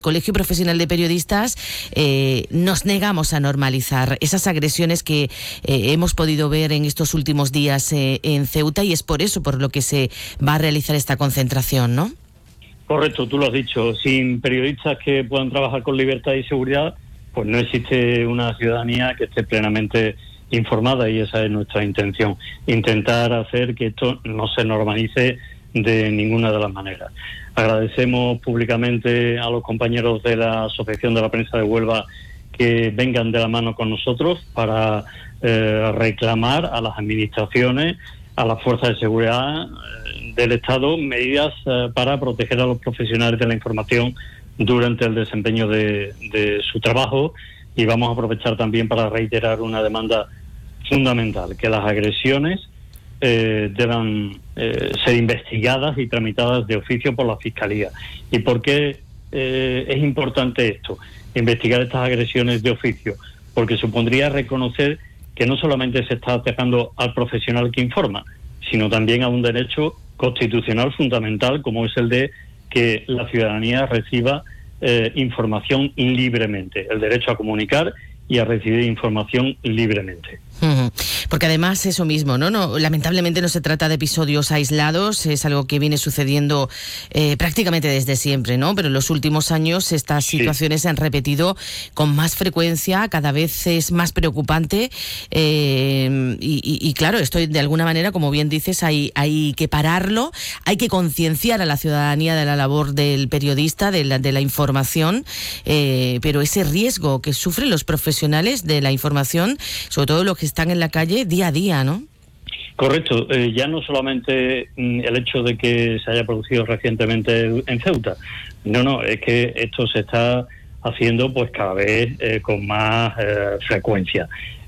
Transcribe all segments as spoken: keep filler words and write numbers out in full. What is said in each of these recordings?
Colegio Profesional de Periodistas eh, nos negamos a normalizar esas agresiones que eh, hemos podido ver en estos últimos días eh, en Ceuta, y es por eso por lo que se va a realizar esta concentración, ¿no? Correcto, tú lo has dicho. Sin periodistas que puedan trabajar con libertad y seguridad, pues no existe una ciudadanía que esté plenamente informada, y esa es nuestra intención, intentar hacer que esto no se normalice de ninguna de las maneras. Agradecemos públicamente a los compañeros de la Asociación de la Prensa de Huelva que vengan de la mano con nosotros para eh, reclamar a las administraciones, a las fuerzas de seguridad eh, del Estado, medidas eh, para proteger a los profesionales de la información durante el desempeño de, de su trabajo. Y vamos a aprovechar también para reiterar una demanda fundamental, que las agresiones Eh, deban eh, ser investigadas y tramitadas de oficio por la Fiscalía. ¿Y por qué eh, es importante esto? Investigar estas agresiones de oficio, porque supondría reconocer que no solamente se está atacando al profesional que informa, sino también a un derecho constitucional fundamental, como es el de que la ciudadanía reciba eh, información libremente, el derecho a comunicar y a recibir información libremente. Uh-huh. Porque además eso mismo, ¿no? no lamentablemente no se trata de episodios aislados, es algo que viene sucediendo eh, prácticamente desde siempre, ¿no? Pero en los últimos años estas sí. situaciones se han repetido con más frecuencia, cada vez es más preocupante eh, y, y, y claro, esto de alguna manera, como bien dices, hay, hay que pararlo, hay que concienciar a la ciudadanía de la labor del periodista, de la, de la información, eh, pero ese riesgo que sufren los profesionales de la información, sobre todo los que están en la calle día a día, ¿no? Correcto, eh, ya no solamente mm, el hecho de que se haya producido recientemente en Ceuta, no, no, es que esto se está haciendo pues cada vez eh, con más eh, frecuencia.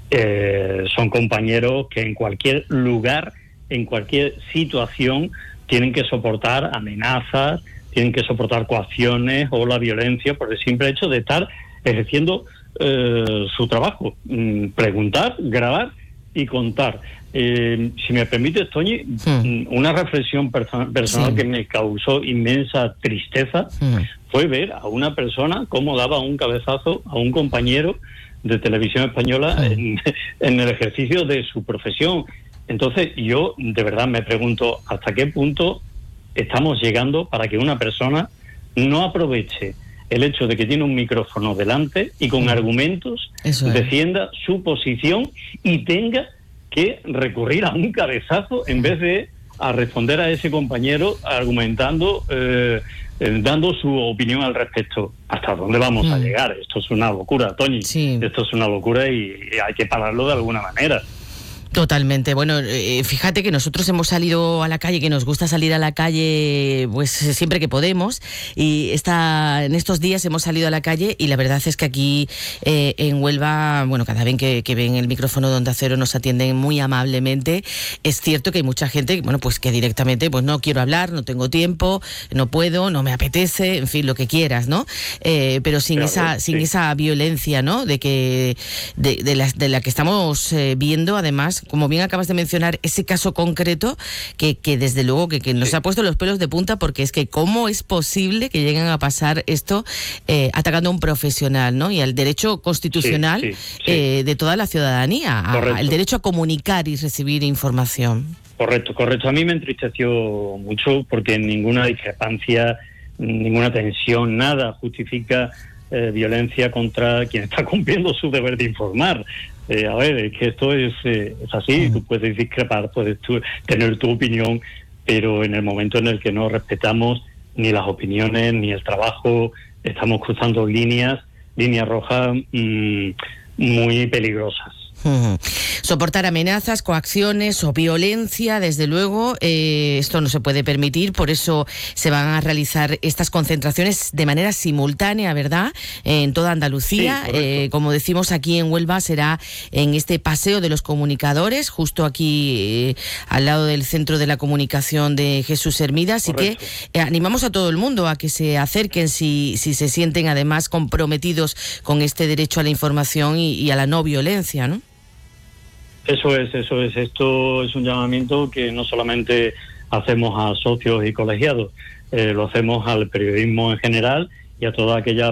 Eh, son compañeros que en cualquier lugar, en cualquier situación, tienen que soportar amenazas, tienen que soportar coacciones o la violencia por el simple hecho de estar ejerciendo Eh, su trabajo, mm, preguntar, grabar y contar. Eh, si me permites, Toñi, sí. una reflexión perso- personal sí. que me causó inmensa tristeza sí. fue ver a una persona cómo daba un cabezazo a un compañero de Televisión Española sí. en, en el ejercicio de su profesión. Entonces yo de verdad me pregunto hasta qué punto estamos llegando para que una persona no aproveche el hecho de que tiene un micrófono delante y con sí. argumentos Eso es. defienda su posición y tenga que recurrir a un cabezazo en vez de a responder a ese compañero argumentando, eh, eh, dando su opinión al respecto. ¿Hasta dónde vamos mm. a llegar? Esto es una locura, Toñi. Sí. Esto es una locura y, y hay que pararlo de alguna manera. Totalmente. Bueno, eh, fíjate que nosotros hemos salido a la calle, que nos gusta salir a la calle pues siempre que podemos, y esta, en estos días hemos salido a la calle y la verdad es que aquí eh, en Huelva, bueno, cada vez que, que ven el micrófono de Onda Cero nos atienden muy amablemente. Es cierto que hay mucha gente, bueno, pues que directamente pues no quiero hablar, no tengo tiempo, no puedo, no me apetece, en fin, lo que quieras, ¿no? Eh, pero sin claro, esa sí. sin esa violencia, ¿no? De que de, de, la, de la que estamos eh, viendo, además, como bien acabas de mencionar, ese caso concreto que, que desde luego que, que nos sí. ha puesto los pelos de punta, porque es que cómo es posible que lleguen a pasar esto eh, atacando a un profesional, ¿no? Y al derecho constitucional sí, sí, sí. Eh, de toda la ciudadanía, a, el derecho a comunicar y recibir información. Correcto, correcto. A mí me entristeció mucho porque ninguna discrepancia, ninguna tensión, nada justifica eh, violencia contra quien está cumpliendo su deber de informar. Eh, a ver, es que esto es, eh, es así, tú puedes discrepar, puedes tú, tener tu opinión, pero en el momento en el que no respetamos ni las opiniones, ni el trabajo, estamos cruzando líneas, líneas rojas mmm, muy peligrosas. Uh-huh. Soportar amenazas, coacciones o violencia, desde luego, eh, esto no se puede permitir, por eso se van a realizar estas concentraciones de manera simultánea, ¿verdad? En toda Andalucía, sí, eh, como decimos aquí en Huelva, será en este Paseo de los Comunicadores, justo aquí eh, al lado del Centro de la Comunicación de Jesús Hermida, así correcto. que eh, animamos a todo el mundo a que se acerquen si, si se sienten además comprometidos con este derecho a la información y, y a la no violencia, ¿no? Eso es, eso es. Esto es un llamamiento que no solamente hacemos a socios y colegiados, eh, lo hacemos al periodismo en general y a todas aquellas